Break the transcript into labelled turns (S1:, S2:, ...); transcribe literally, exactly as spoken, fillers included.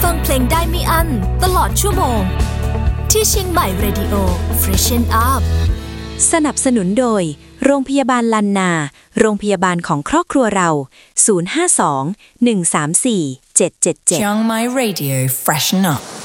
S1: ฟังเพลงได้ไม่อั้นตลอดชั่วโมงที่เชียงใหม่ Radio Freshen Up
S2: สนับสนุนโดยโรงพยาบาลลันนาโรงพยาบาลของครอบครัวเราศูนย์ ห้า สอง หนึ่ง สาม สี่ เจ็ด เจ็ด เจ็ด
S3: Chiang Mai Radio Freshen Up